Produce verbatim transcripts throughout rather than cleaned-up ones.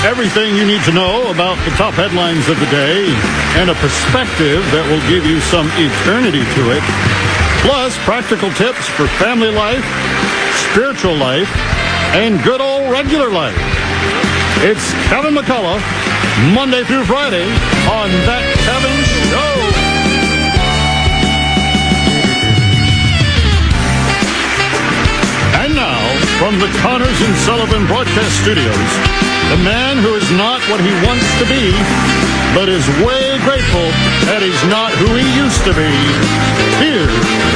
Everything you need to know about the top headlines of the day and a perspective that will give you some eternity to it. Plus, practical tips for family life, spiritual life, and good old regular life. It's Kevin McCullough, Monday through Friday on That Kevin Show. And now, from the Connors and Sullivan Broadcast Studios, the man who is not what he wants to be, but is way grateful that he's not who he used to be. Here's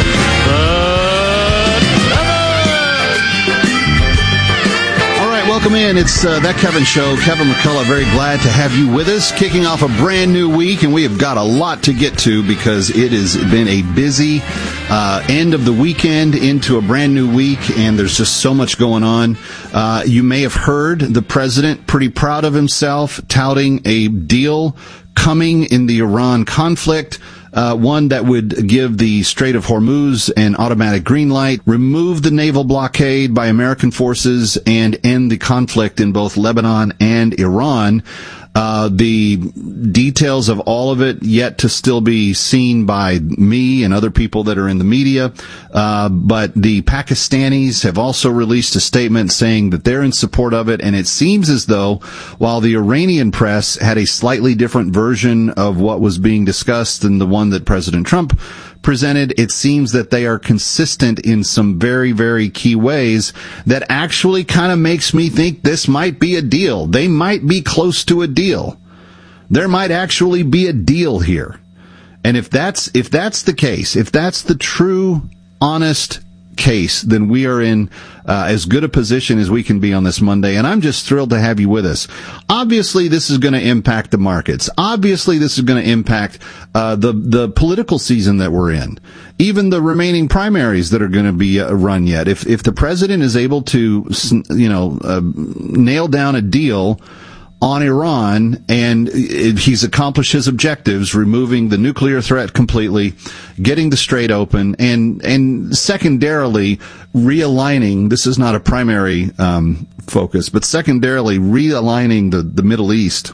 the Kevin! All right, welcome in. It's uh, That Kevin Show. Kevin McCullough, very glad to have you with us. Kicking off a brand new week, and we have got a lot to get to because it has been a busy uh, end of the weekend into a brand new week, and there's just so much going on. Uh, you may have heard the president pretty proud of himself, touting a deal coming in the Iran conflict, uh, one that would give the Strait of Hormuz an automatic green light, remove the naval blockade by American forces, and end the conflict in both Lebanon and Iran. Uh, the details of all of it yet to still be seen by me and other people that are in the media. Uh, but the Pakistanis have also released a statement saying that they're in support of it. And it seems as though while the Iranian press had a slightly different version of what was being discussed than the one that President Trump presented, it seems that they are consistent in some very, very key ways that actually kind of makes me think this might be a deal. They might be close to a deal. There might actually be a deal here. And if that's, if that's the case, if that's the true, honest case, then we are in uh, as good a position as we can be on this Monday, and I'm just thrilled to have you with us. Obviously, this is going to impact the markets. Obviously, this is going to impact uh, the the political season that we're in, even the remaining primaries that are going to be uh, run yet. If if the president is able to, you know, uh, nail down a deal on Iran, and he's accomplished his objectives, removing the nuclear threat completely, getting the strait open, and and secondarily realigning, this is not a primary um, focus, but secondarily realigning the, the Middle East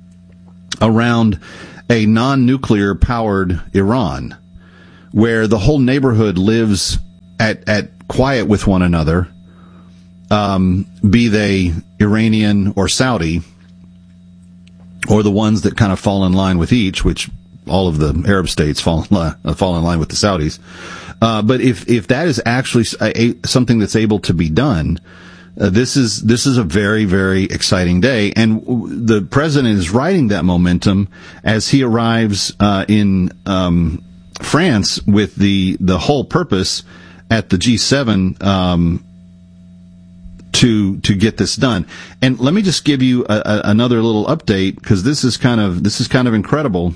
around a non-nuclear powered Iran, where the whole neighborhood lives at, at quiet with one another, um, be they Iranian or Saudi, or the ones that kind of fall in line with each, which all of the Arab states fall in line, uh, fall in line with the Saudis. Uh, but if, if that is actually a, a, something that's able to be done, uh, this is, this is a very, very exciting day. And w- the president is riding that momentum as he arrives, uh, in, um, France with the, the whole purpose at the G seven, um, to to get this done. And let me just give you a, a, another little update, because this is kind of this is kind of incredible.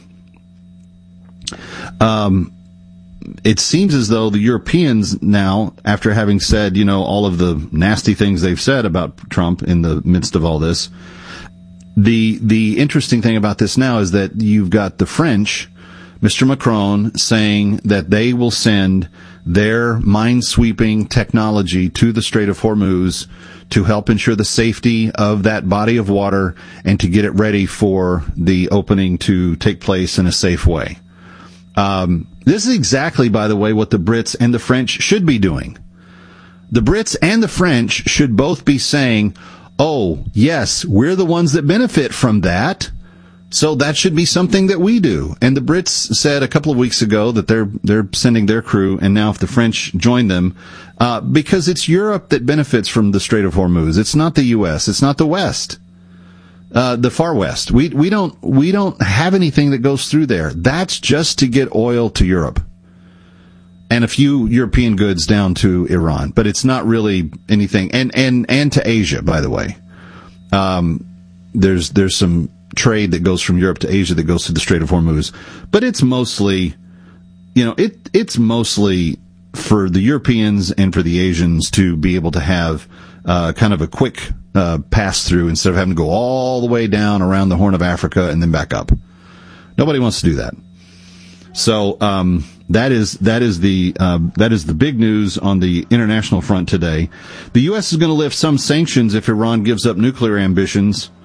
Um, it seems as though the Europeans now, after having said, you know, all of the nasty things they've said about Trump in the midst of all this, the the interesting thing about this now is that you've got the French, Mister Macron, saying that they will send their mine-sweeping technology to the Strait of Hormuz to help ensure the safety of that body of water and to get it ready for the opening to take place in a safe way. Um, this is exactly, by the way, what the Brits and the French should be doing. The Brits and the French should both be saying, oh, yes, we're the ones that benefit from that, so that should be something that we do. And the Brits said a couple of weeks ago that they're they're sending their crew, and now if the French join them, uh, because it's Europe that benefits from the Strait of Hormuz. It's not the U S. It's not the West, uh, the far West. We we don't we don't have anything that goes through there. That's just to get oil to Europe and a few European goods down to Iran. But it's not really anything, and and and to Asia, by the way. Um, there's there's some trade that goes from Europe to Asia that goes to the Strait of Hormuz, but it's mostly, you know, it it's mostly for the Europeans and for the Asians to be able to have uh, kind of a quick uh, pass through instead of having to go all the way down around the Horn of Africa and then back up. Nobody wants to do that. So um, that is that is the uh, that is the big news on the international front today. The U S is going to lift some sanctions if Iran gives up nuclear ambitions.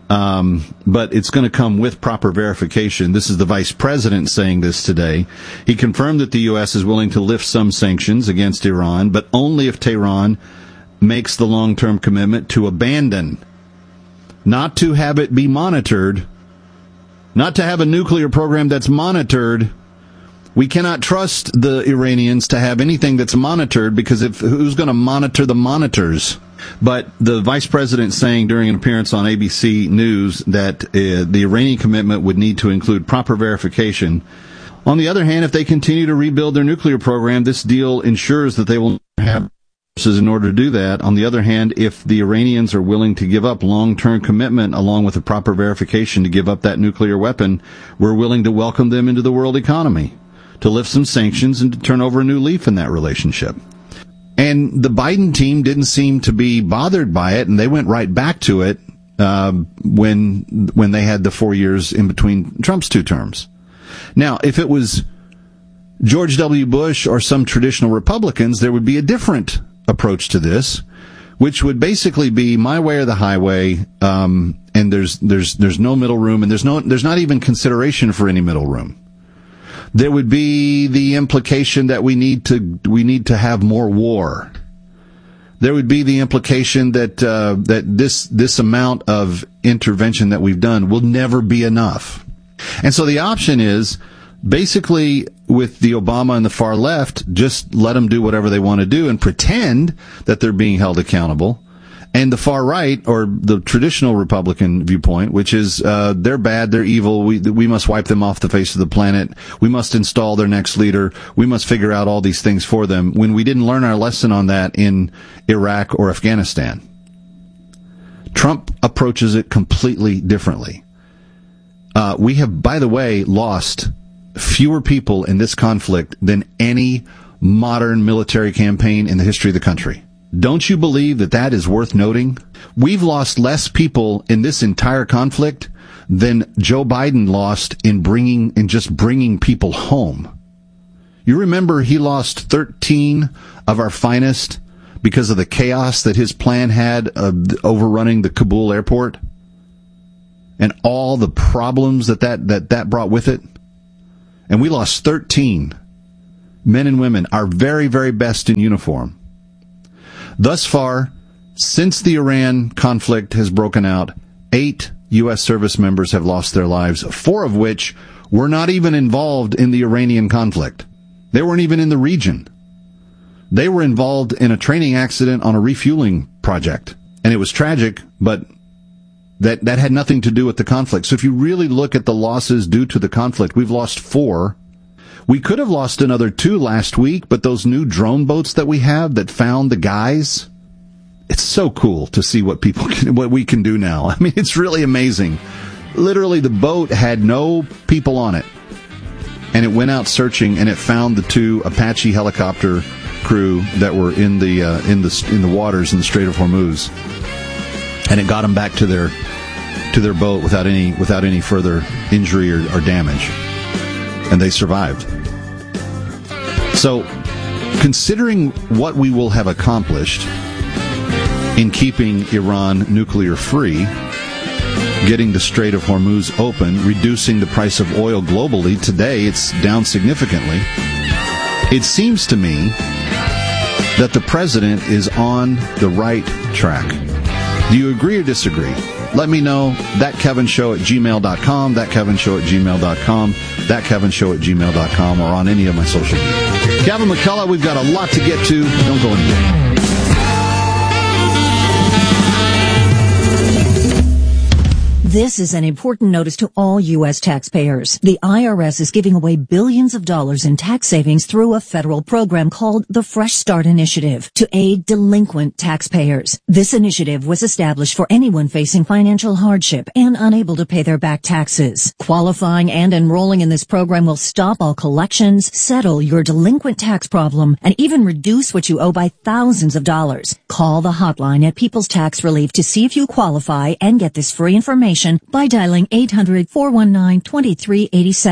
Um, but it's going to come with proper verification. This is the vice president saying this today. He confirmed that the U S is willing to lift some sanctions against Iran, but only if Tehran makes the long-term commitment to abandon, not to have it be monitored, not to have a nuclear program that's monitored. We cannot trust the Iranians to have anything that's monitored, because if who's going to monitor the monitors? But the vice president saying during an appearance on A B C News that uh, the Iranian commitment would need to include proper verification. On the other hand, if they continue to rebuild their nuclear program, this deal ensures that they will have resources in order to do that. On the other hand, if the Iranians are willing to give up long-term commitment along with the proper verification to give up that nuclear weapon, we're willing to welcome them into the world economy, to lift some sanctions and to turn over a new leaf in that relationship. And the Biden team didn't seem to be bothered by it, and they went right back to it uh, when when they had the four years in between Trump's two terms. Now, if it was George W. Bush or some traditional Republicans, there would be a different approach to this, which would basically be my way or the highway, um, and there's there's there's no middle room, and there's no there's not even consideration for any middle room. There would be the implication that we need to we need to have more war. There would be the implication that uh, that this this amount of intervention that we've done will never be enough. And so the option is basically, with the Obama and the far left, just let them do whatever they want to do and pretend that they're being held accountable. And the far right, or the traditional Republican viewpoint, which is uh, they're bad, they're evil, we we must wipe them off the face of the planet, we must install their next leader, we must figure out all these things for them, when we didn't learn our lesson on that in Iraq or Afghanistan. Trump approaches it completely differently. Uh, we have, by the way, lost fewer people in this conflict than any modern military campaign in the history of the country. Don't you believe that that is worth noting? We've lost less people in this entire conflict than Joe Biden lost in bringing, in just bringing people home. You remember he lost thirteen of our finest because of the chaos that his plan had of overrunning the Kabul airport and all the problems that that, that, that brought with it. And we lost thirteen men and women, our very, very best in uniform. Thus far, since the Iran conflict has broken out, eight U S service members have lost their lives, four of which were not even involved in the Iranian conflict. They weren't even in the region. They were involved in a training accident on a refueling project. And it was tragic, but that, that had nothing to do with the conflict. So if you really look at the losses due to the conflict, we've lost four. We could have lost another two last week, but those new drone boats that we have that found the guys, it's so cool to see what people can, what we can do now. I mean, it's really amazing. Literally, the boat had no people on it, and it went out searching, and it found the two Apache helicopter crew that were in the uh, in the in the waters in the Strait of Hormuz, and it got them back to their to their boat without any without any further injury or, or damage. And they survived. So, considering what we will have accomplished in keeping Iran nuclear free, getting the Strait of Hormuz open, reducing the price of oil globally, today it's down significantly, it seems to me that the president is on the right track. Do you agree or disagree? Let me know. That Kevin Show at gmail dot com, that Kevin Show at gmail dot com, that Kevin Show at gmail dot com, or on any of my social media. Kevin McCullough, we've got a lot to get to. Don't go anywhere. This is an important notice to all U S taxpayers. The I R S is giving away billions of dollars in tax savings through a federal program called the Fresh Start Initiative to aid delinquent taxpayers. This initiative was established for anyone facing financial hardship and unable to pay their back taxes. Qualifying and enrolling in this program will stop all collections, settle your delinquent tax problem, and even reduce what you owe by thousands of dollars. Call the hotline at People's Tax Relief to see if you qualify and get this free information by dialing eight hundred, four one nine, two three eight seven.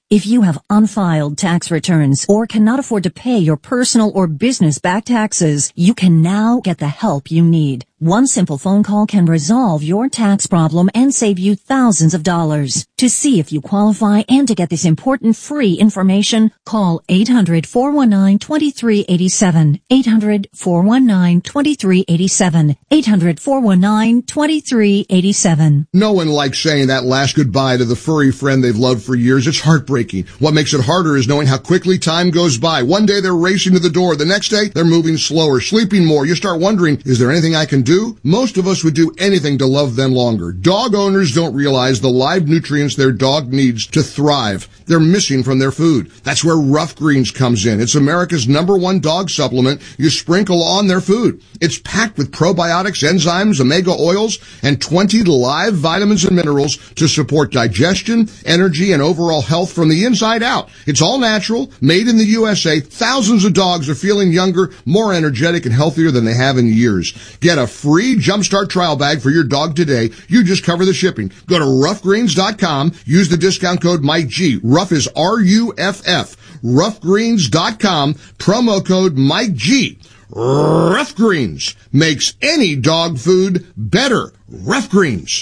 If you have unfiled tax returns or cannot afford to pay your personal or business back taxes, you can now get the help you need. One simple phone call can resolve your tax problem and save you thousands of dollars. To see if you qualify and to get this important free information, call eight hundred, four one nine, two three eight seven, eight hundred, four one nine, two three eight seven, eight hundred, four one nine, two three eight seven. No one likes saying that last goodbye to the furry friend they've loved for years. It's heartbreaking. What makes it harder is knowing how quickly time goes by. One day they're racing to the door. The next day they're moving slower, sleeping more. You start wondering, is there anything I can do? Most of us would do anything to love them longer. Dog owners don't realize the live nutrients their dog needs to thrive. They're missing from their food. That's where Rough Greens comes in. It's America's number one dog supplement you sprinkle on their food. It's packed with probiotics, enzymes, omega oils, and twenty live vitamins and minerals to support digestion, energy, and overall health from the inside out. It's all natural, made in the U S A. Thousands of dogs are feeling younger, more energetic, and healthier than they have in years. Get a free Jumpstart trial bag for your dog today. You just cover the shipping. Go to rough greens dot com. Use the discount code Mike G. Rough is R U F F. rough greens dot com. Promo code Mike G. Rough Greens makes any dog food better. Rough Greens.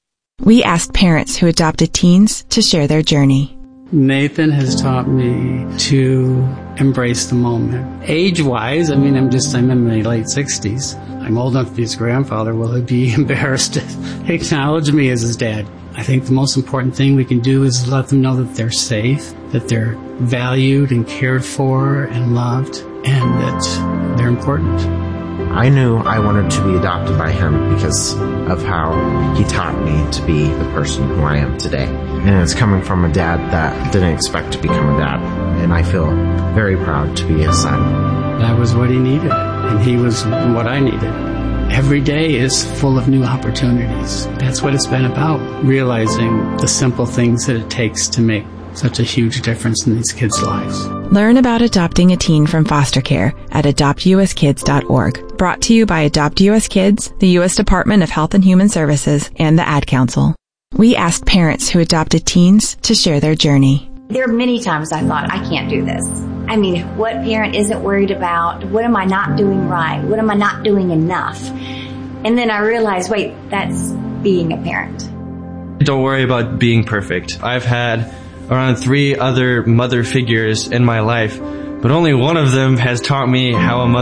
We asked parents who adopted teens to share their journey. Nathan has taught me to embrace the moment. Age-wise, I mean, I'm just, I'm in my late sixties. I'm old enough to be his grandfather. Will he be embarrassed to acknowledge me as his dad? I think the most important thing we can do is let them know that they're safe, that they're valued and cared for and loved, and that they're important. I knew I wanted to be adopted by him because of how he taught me to be the person who I am today. And it's coming from a dad that didn't expect to become a dad. And I feel very proud to be his son. That was what he needed, and he was what I needed. Every day is full of new opportunities. That's what it's been about, realizing the simple things that it takes to make such a huge difference in these kids' lives. Learn about adopting a teen from foster care at adopt u s kids dot org. Brought to you by Adopt U S Kids, the U S Department of Health and Human Services, and the Ad Council. We asked parents who adopted teens to share their journey. There are many times I thought, I can't do this. I mean, what parent isn't worried about? What am I not doing right? What am I not doing enough? And then I realized, wait, that's being a parent. Don't worry about being perfect. I've had around three other mother figures in my life, but only one of them has taught me how a mother